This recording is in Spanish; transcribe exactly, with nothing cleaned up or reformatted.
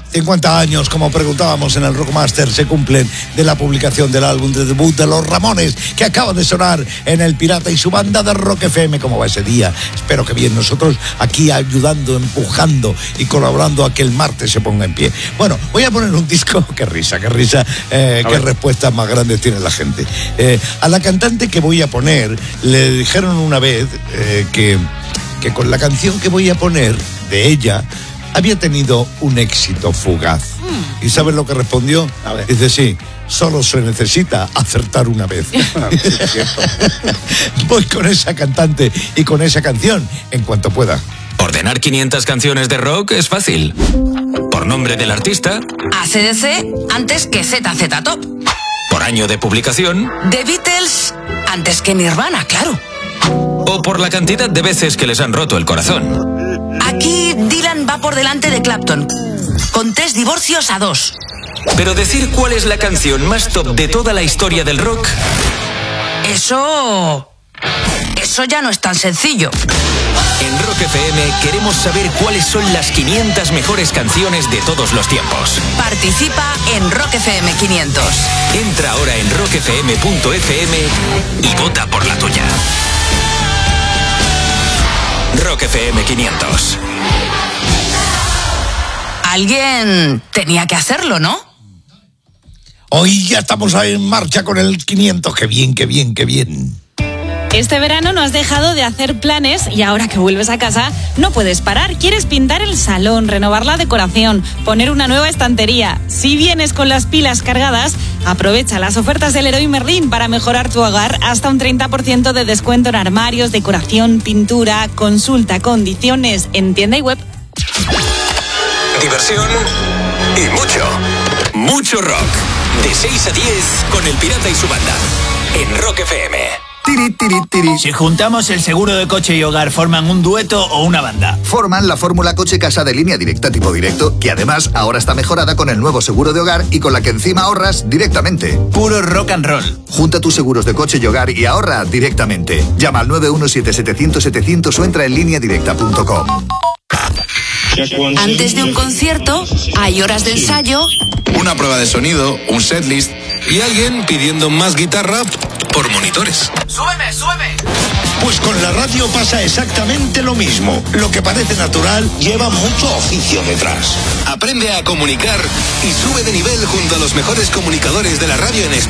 cincuenta años, como preguntábamos en el Rockmaster, se cumplen de la publicación del álbum de debut de Los Ramones, que acaba de sonar en El Pirata y su banda de Rock F M. ¿Cómo va ese día? Espero que bien. Nosotros aquí ayudando, empujando y colaborando a que el martes se ponga en pie. Bueno, voy a poner un disco. Qué risa, qué risa, eh, qué respuestas más grandes tiene la gente. Eh, a la cantante que voy a poner le dijeron una vez eh, que, que con la canción que voy a poner de ella había tenido un éxito fugaz. Mm. ¿Y sabes lo que respondió? A ver. Dice, sí, solo se necesita acertar una vez. Voy con esa cantante y con esa canción en cuanto pueda. Ordenar quinientas canciones de rock es fácil. Por nombre del artista. A C D C antes que Z Z Top. Por año de publicación. The Beatles antes que Nirvana, claro. O por la cantidad de veces que les han roto el corazón. Aquí Dylan va por delante de Clapton, con tres divorcios a dos. Pero decir cuál es la canción más top de toda la historia del rock... Eso... Eso ya no es tan sencillo. En Rock F M queremos saber cuáles son las quinientas mejores canciones de todos los tiempos. Participa en Rock F M quinientos. Entra ahora en rock f m punto f m y vota por la tuya. Rock F M quinientos. Alguien tenía que hacerlo, ¿no? Hoy ya estamos en marcha con el quinientos. Qué bien, qué bien, qué bien. Este verano no has dejado de hacer planes y ahora que vuelves a casa no puedes parar. Quieres pintar el salón, renovar la decoración, poner una nueva estantería. Si vienes con las pilas cargadas, aprovecha las ofertas del Leroy Merlin para mejorar tu hogar. Hasta un treinta por ciento de descuento en armarios, decoración, pintura. Consulta condiciones en tienda y web. Diversión y mucho, mucho rock. De seis a diez con El Pirata y su banda. En Rock F M. Tiri, tiri, tiri. Si juntamos el seguro de coche y hogar, ¿forman un dueto o una banda? Forman la fórmula coche-casa de Línea Directa tipo directo, que además ahora está mejorada con el nuevo seguro de hogar y con la que encima ahorras directamente. Puro rock and roll. Junta tus seguros de coche y hogar y ahorra directamente. Llama al nueve uno siete siete cero cero setecientos o entra en línea directa punto com. Antes de un concierto, hay horas de ensayo, una prueba de sonido, un setlist y alguien pidiendo más guitarra por monitores. ¡Súbeme, súbeme! Pues con la radio pasa exactamente lo mismo. Lo que parece natural lleva mucho oficio detrás. Aprende a comunicar y sube de nivel junto a los mejores comunicadores de la radio en España.